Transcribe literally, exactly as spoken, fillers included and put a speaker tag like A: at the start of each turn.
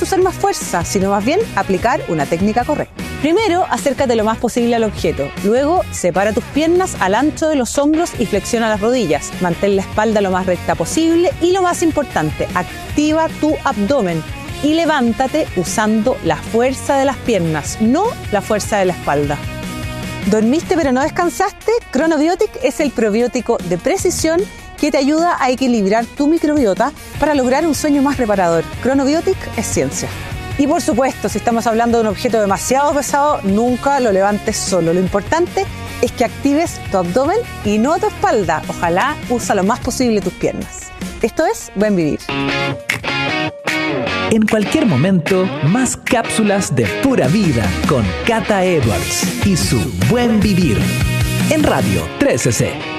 A: usar más fuerza, sino más bien aplicar una técnica correcta. Primero, acércate lo más posible al objeto. Luego, separa tus piernas al ancho de los hombros y flexiona las rodillas. Mantén la espalda lo más recta posible y lo más importante, activa tu abdomen y levántate usando la fuerza de las piernas, no la fuerza de la espalda. ¿Dormiste pero no descansaste? Chronobiotic es el probiótico de precisión que te ayuda a equilibrar tu microbiota para lograr un sueño más reparador. Chronobiotic es ciencia. Y por supuesto, si estamos hablando de un objeto demasiado pesado, nunca lo levantes solo. Lo importante es que actives tu abdomen y no tu espalda. Ojalá usa lo más posible tus piernas. Esto es Buen Vivir.
B: En cualquier momento, más cápsulas de pura vida con Cata Edwards y su Buen Vivir en Radio trece C.